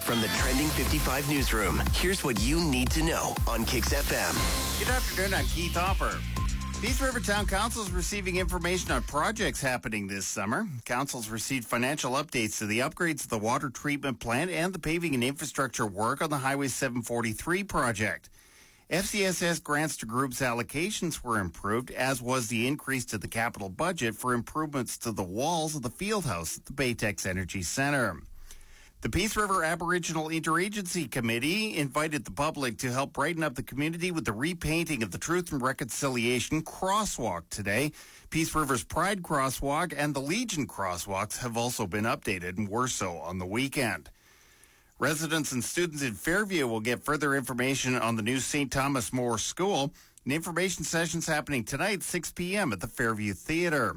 From the Trending 55 newsroom, here's what you need to know on Kicks FM. Good afternoon, I'm Keith Hopper. Peace River Town Council is receiving information on projects happening this summer. Council's received financial updates to the upgrades of the water treatment plant and the paving and infrastructure work on the Highway 743 project. FCSS grants to groups' allocations were improved, as was the increase to the capital budget for improvements to the walls of the field house at the Baytex Energy Centre. The Peace River Aboriginal Interagency Committee invited the public to help brighten up the community with the repainting of the Truth and Reconciliation Crosswalk today. Peace River's Pride Crosswalk and the Legion Crosswalks have also been updated and were so on the weekend. Residents and students in Fairview will get further information on the new St. Thomas More School. An information session's happening tonight, 6 p.m. at the Fairview Theatre.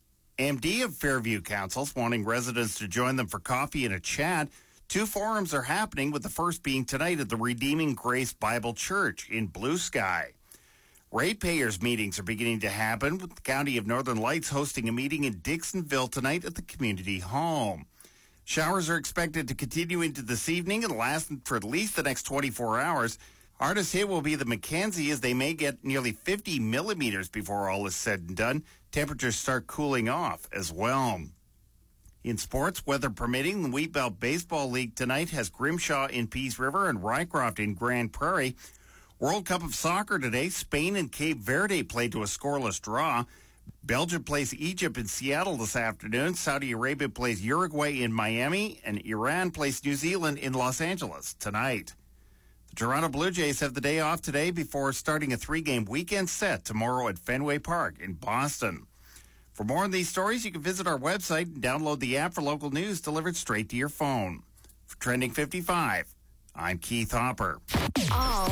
MD of Fairview Council's wanting residents to join them for coffee and a chat. 2 forums are happening, with the first being tonight at the Redeeming Grace Bible Church in Blue Sky. Ratepayers meetings are beginning to happen, with the County of Northern Lights hosting a meeting in Dixonville tonight at the community home. Showers are expected to continue into this evening and last for at least the next 24 hours. Hardest hit will be the Mackenzie, as they may get nearly 50 millimeters before all is said and done. Temperatures start cooling off as well. In sports, weather permitting, the Wheatbelt Baseball League tonight has Grimshaw in Peace River and Rycroft in Grand Prairie. World Cup of Soccer today, Spain and Cape Verde played to a scoreless draw. Belgium plays Egypt in Seattle this afternoon. Saudi Arabia plays Uruguay in Miami, and Iran plays New Zealand in Los Angeles tonight. The Toronto Blue Jays have the day off today before starting a 3-game weekend set tomorrow at Fenway Park in Boston. For more on these stories, you can visit our website and download the app for local news delivered straight to your phone. For Trending 55, I'm Keith Hopper.